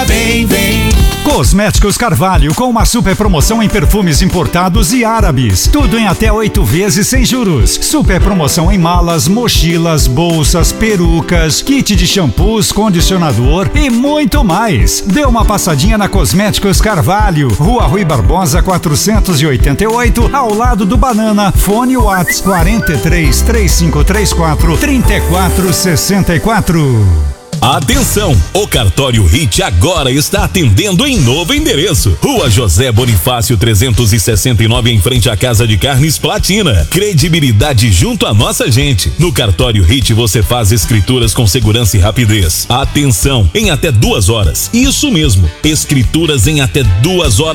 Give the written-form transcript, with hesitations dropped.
bem, vem. Cosméticos Carvalho, com uma super promoção em perfumes importados e árabes. Tudo em até 8 vezes sem juros. Super promoção em malas, mochilas, bolsas, perucas, kit de shampoos, condicionador e muito mais. Dê uma passadinha na Cosméticos Carvalho, Rua Rui Barbosa 488, ao lado do Banana. Fone Whats 43 3534 3464. Atenção! O Cartório Hit agora está atendendo em novo endereço. Rua José Bonifácio 369, em frente à Casa de Carnes Platina. Credibilidade junto à nossa gente. No Cartório Hit você faz escrituras com segurança e rapidez. Atenção! Em até 2 horas. Isso mesmo, escrituras em até 2 horas.